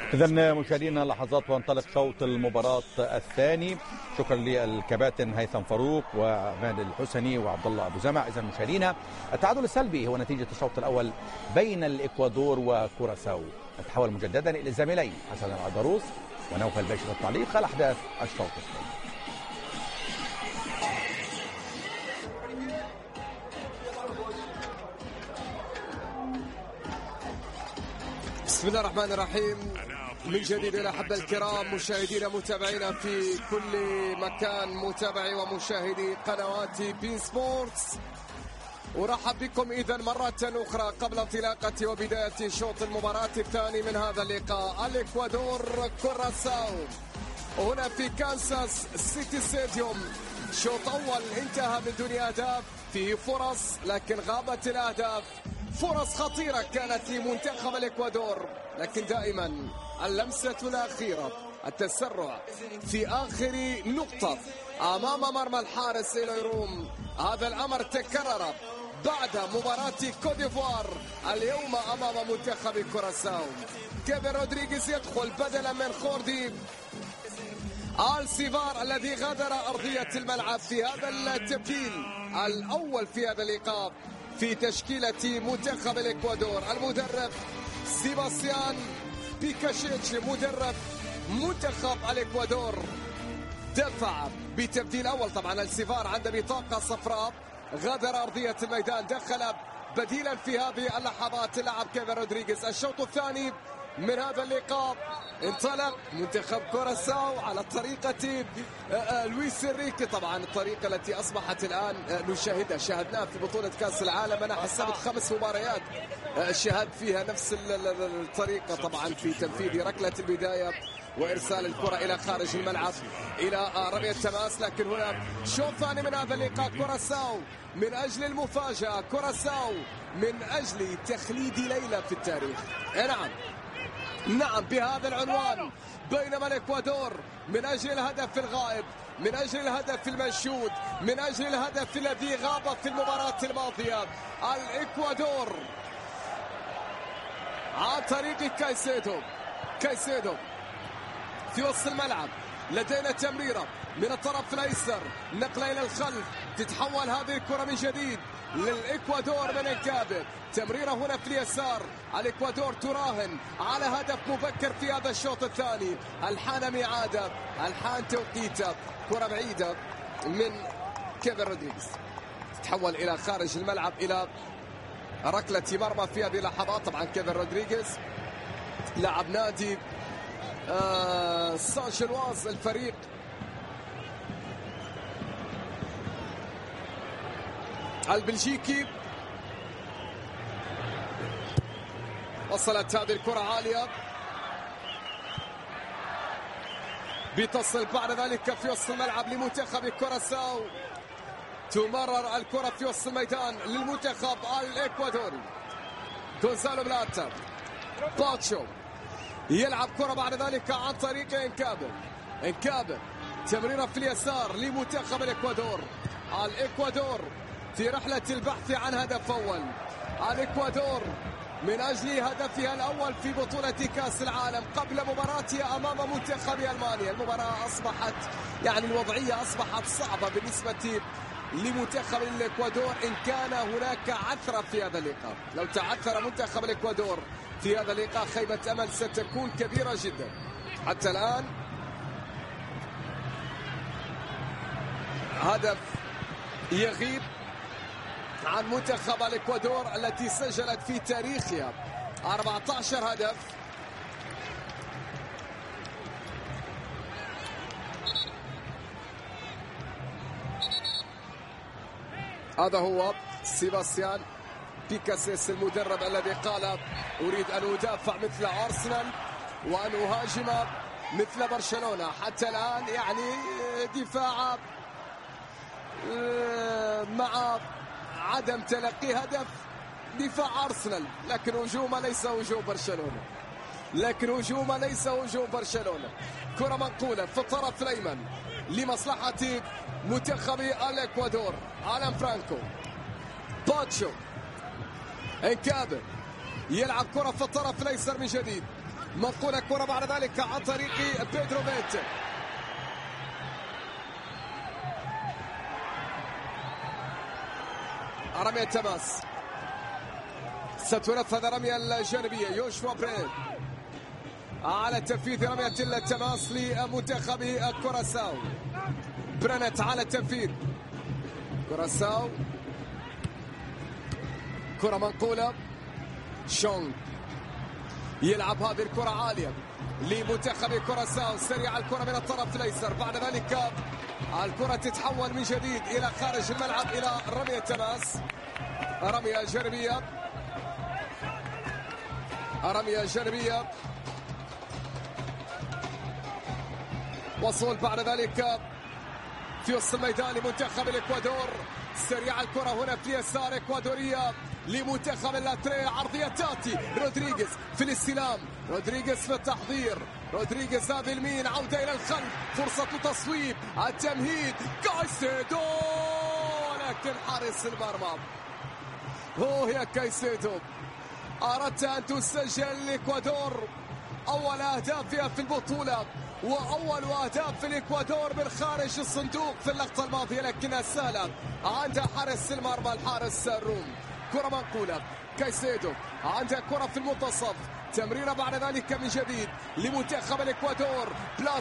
إذا مشاهدينا لحظات وانطلق شوط المباراة الثاني. شكرا للكباتن هيثم فاروق وعماد الحسني وعبد الله أبو زمع. إذا مشاهدينا التعادل السلبي هو نتيجة الشوط الأول بين الإكوادور وكوراساو. نتحول مجددا إلى الزميلين حسن العدروس ونوفل باشا التعليق على أحداث الشوط الثاني. بسم الله الرحمن الرحيم. من جديد إلى أحبة الكرام مشاهدينا متابعينا في كل مكان، متابعي ومشاهدي قنوات بين سبورتس، ارحب بكم إذا مرة أخرى قبل انطلاقة وبداية شوط المباراة الثاني من هذا اللقاء. الإكوادور كوراساو هنا في كانساس سيتي ستاديوم. شوط أول انتهى من دون أهداف، فيه فرص لكن غابت الأهداف. فرص خطيرة كانت لمنتخب الإكوادور، لكن دائما اللمسة الأخيرة، التسرع في آخر نقطة أمام مرمى الحارس إليروم. هذا الأمر تكرر بعد مباراة كوت ديفوار اليوم أمام منتخب كوراساو. كيفن رودريغيز يدخل بدلا من خوردي السيفار الذي غادر أرضية الملعب في هذا التبديل الأول في هذا اللقاء في تشكيلة منتخب الإكوادور. المدرب سيباستيان بيكاشيتش مدرب منتخب الإكوادور دفع بتبديل أول. طبعا السيفار عنده بطاقة صفراء، غادر أرضية الميدان، دخل بديلا في هذه اللحظات اللاعب كيفن رودريغيز. الشوط الثاني من هذا اللقاء انطلق منتخب كوراساو على طريقة لويس إنريكي. طبعا الطريقة التي أصبحت الآن نشاهدها، شاهدناها في بطولة كأس العالم. أنا حسبت 5 مباريات شاهدت فيها نفس الطريقة، طبعا في تنفيذ ركلة البداية وإرسال الكرة إلى خارج الملعب إلى رمية تماس. لكن هنا شوط ثاني من هذا اللقاء، كوراساو من أجل المفاجأة، كوراساو من أجل تخليد ليلة في التاريخ. نعم بهذا العنوان، بينما الإكوادور من أجل الهدف الغائب، من أجل الهدف المنشود، من أجل الهدف الذي غاب في المباراة الماضية. الإكوادور عن طريق كايسيدو في وسط الملعب. لدينا تمريرة من الطرف الأيسر، نقلة إلى الخلف، تتحول هذه الكرة من جديد للإكوادور من إنكابه. تمريرة هنا في اليسار، الإكوادور تراهن على هدف مبكر في هذا الشوط الثاني. الحان ميعاده، الحان توقيته، كرة بعيدة من كيفن رودريغيز، تتحول إلى خارج الملعب إلى ركلة مرمى في هذه اللحظات. طبعا كيفن رودريغيز لاعب نادي سان جيلواز الفريق البلجيكي. وصلت هذه الكرة عالية، بتصل بعد ذلك في وسط الملعب لمنتخب كوراساو. تمرر الكرة في وسط الميدان للمنتخب الإكوادوري. غونزالو بلاتا، باتشو يلعب كرة بعد ذلك عن طريق إنكابه، تمريرة في اليسار لمنتخب الإكوادور. الإكوادور في رحلة البحث عن هدف أول. الإكوادور من أجل هدفها الأول في بطولة كأس العالم قبل مباراتها أمام منتخب ألمانيا. المباراة أصبحت الوضعية أصبحت صعبة بالنسبة لمنتخب الإكوادور، إن كان هناك عثرة في هذا اللقاء. لو تعثر منتخب الإكوادور في هذا اللقاء خيبة أمل ستكون كبيرة جدا. حتى الآن هدف يغيب عن منتخب الإكوادور التي سجلت في تاريخها 14 هدف. هذا هو سيباستيان بيكاسيس المدرب الذي قال أريد أن أدافع مثل أرسنال وأن أهاجم مثل برشلونة. حتى الآن دفاع مع عدم تلقي هدف، دفاع أرسنال، لكن هجوم ليس هجوم برشلونة. كرة منقولة في الطرف الأيمن لمصلحة منتخب الإكوادور. آلان فرانكو، باتشو، إنكابه يلعب كرة في الطرف الأيسر من جديد منقولة كرة بعد ذلك عن طريق بيدرو بيت. رمية تماس ستنفذ رمية الجانبية. يوشوا برين على تنفيذ رمية التماس لمنتخب كوراساو. برنت على التنفيذ. كوراساو كرة منقولة. شونغ يلعب هذه الكرة عالية لمنتخب كوراساو. سريع الكرة من الطرف الايسر. بعد ذلك الكرة تتحول من جديد الى خارج الملعب الى رمية تماس. رمية جانبية. رمية جانبية. وصول بعد ذلك في وسط الميدان لمنتخب الاكوادور. سريع الكرة هنا في يسار اكوادورية لمنتخب اللاتري. عرضية تاتي رودريغيز في الاستلام. رودريغيز في التحضير. رودريغيز هذا اليمين. عودة إلى الخلف. فرصة تصويب. التمهيد. كايسيدو لكن حارس المرمى هو يا كايسيدو. أردت أن تسجل الإكوادور أول أهدافها في البطولة وأول أهداف في الإكوادور من خارج الصندوق في اللقطة الماضية، لكنها سهلة عند حارس المرمى الحارس الروم. كرة منقولة. كايسيدو عنده كرة في المنتصف. تمريرة بعد ذلك من جديد لمنتخب الإكوادور.